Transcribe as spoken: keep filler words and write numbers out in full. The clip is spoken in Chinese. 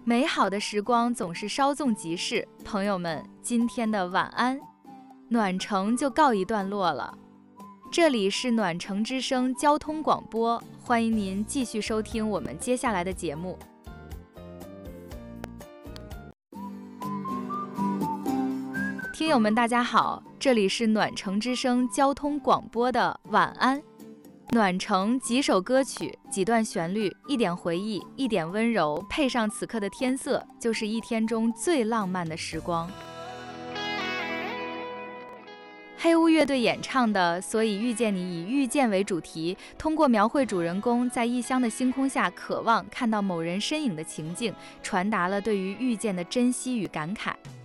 美好的时光总是稍纵即逝，朋友们，今天的晚安暖城就告一段落了。这里是暖城之声交通广播，欢迎您继续收听我们接下来的节目。听友们大家好，这里是暖城之声交通广播的晚安暖城，几首歌曲，几段旋律，一点回忆，一点温柔，配上此刻的天色，就是一天中最浪漫的时光。黑屋乐队演唱的《所以遇见你》以遇见为主题，通过描绘主人公在异乡的星空下渴望看到某人身影的情境，传达了对于遇见的珍惜与感慨。